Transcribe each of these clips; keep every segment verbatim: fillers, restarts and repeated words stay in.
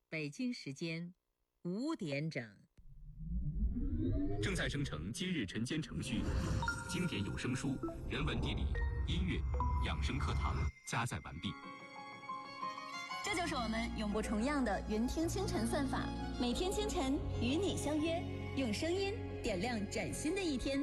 北京时间五点整。 正在生成今日晨间程序，经典有声书、人文地理、音乐、养生课堂加载完毕。 这就是我们永不重样的云听清晨算法，每天清晨与你相约，用声音点亮崭新的一天。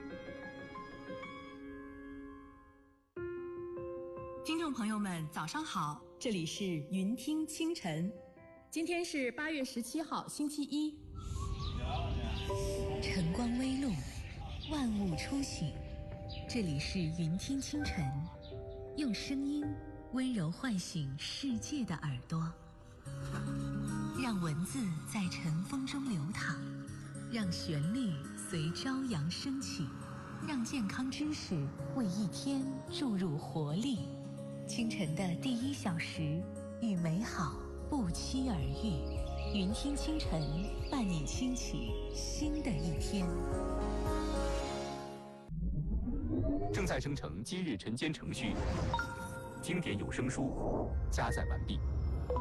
听众朋友们，早上好，这里是云听清晨，今天是八月十七号，星期一。 晨光微露，万物初醒，这里是云听清晨，用声音温柔唤醒世界的耳朵，让文字在晨风中流淌，让旋律随朝阳升起，让健康知识为一天注入活力。清晨的第一小时，与美好不期而遇。云听清晨，伴你轻启新的一天。 正在生成今日晨间程序，经典有声书加载完毕。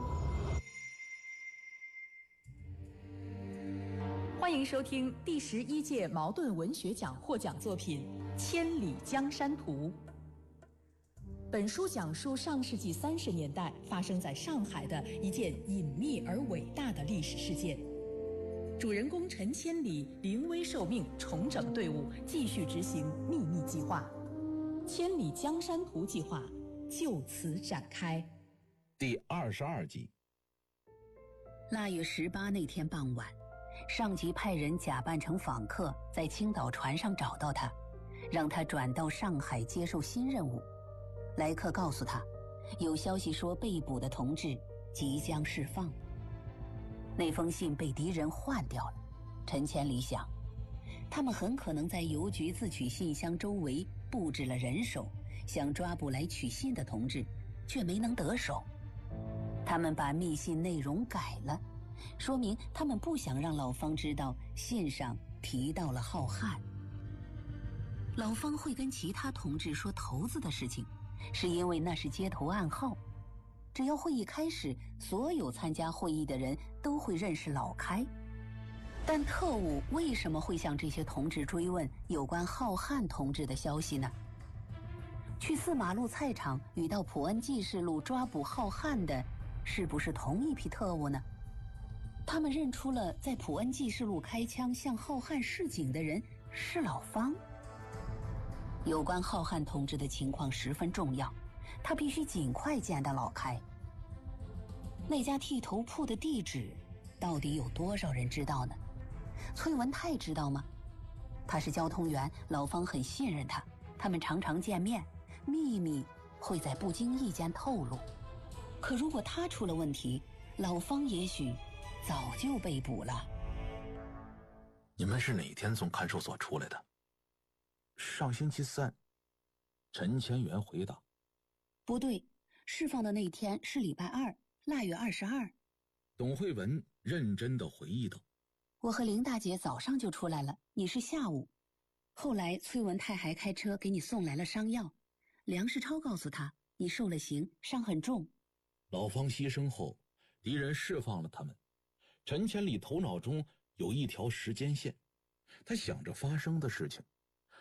欢迎收听第十一届茅盾文学奖获奖作品《千里江山图》。本书讲述上世纪三十年代发生在上海的一件隐秘而伟大的历史事件。主人公陈千里临危受命，重整队伍，继续执行秘密计划。千里江山图计划就此展开。 第二十二集。 腊月十八那天傍晚，上级派人假扮成访客，在青岛船上找到他，让他转到上海接受新任务。来客告诉他，有消息说被捕的同志即将释放。那封信被敌人换掉了。陈千里想，他们很可能在邮局自取信箱周围布置了人手，想抓捕来取信的同志，却没能得手。他们把密信内容改了，说明他们不想让老方知道信上提到了浩瀚。老方会跟其他同志说头子的事情，是因为那是街头暗号。只要会议开始，所有参加会议的人都会认识老开。但特务为什么会向这些同志追问有关浩瀚同志的消息呢？去四马路菜场与到普安记事路抓捕浩瀚的是不是同一批特务呢？他们认出了在普安记事路开枪向浩瀚示警的人是老方。有关浩瀚同志的情况十分重要，他必须尽快见到老开。那家剃头铺的地址到底有多少人知道呢？崔文泰知道吗？他是交通员，老方很信任他，他们常常见面，秘密会在不经意间透露。可如果他出了问题，老方也许早就被捕了。 你们是哪天从看守所出来的？上星期三。陈千元回答。 不对，释放的那天是礼拜二，腊月二十二。 董慧文认真地回忆道。 我和林大姐早上就出来了，你是下午。后来崔文泰还开车给你送来了伤药。梁世超告诉他，你受了刑，伤很重。 老方牺牲后，敌人释放了他们。陈千里头脑中有一条时间线，他想着发生的事情，